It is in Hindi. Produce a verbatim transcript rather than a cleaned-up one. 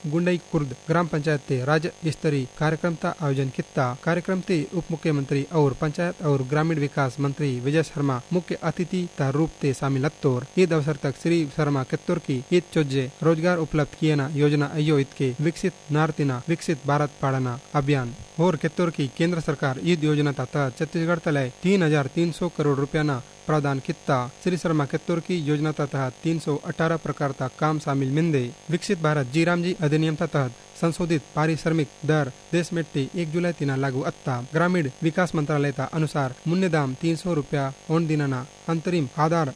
गुंडई कुर्द ग्राम पंचायत ते राज्य स्तरीय कार्यक्रम का आयोजन किया। कार्यक्रम ते उप मुख्यमंत्री और पंचायत और ग्रामीण विकास मंत्री विजय शर्मा मुख्य अतिथि का रूप ते शामिल हत्तोर। ईद अवसर तक श्री शर्मा कित्तोर की ईद चोजे रोजगार उपलब्ध किए न योजना अयो ईद के विकसित नारतिना विकसित भारत पाड़ना अभियान और कित्तोर की केंद्र सरकार ईद योजना तहत छत्तीसगढ़ तले तीन हजार तीन सौ करोड़ रुपया न प्रदान किया। श्री शर्मा कित्तोर की योजना तहत तीन सौ अठारह प्रकार का काम शामिल मिंदे। विकसित भारत जी राम जी अधिनियम तहत संशोधित पारिश्रमिक दर देश में एक जुलाई तीना लागू अत्ता। ग्रामीण विकास मंत्रालय का अनुसार मुन्ने दाम तीन सौ रुपया ओन दिनाना अंतरिम आधार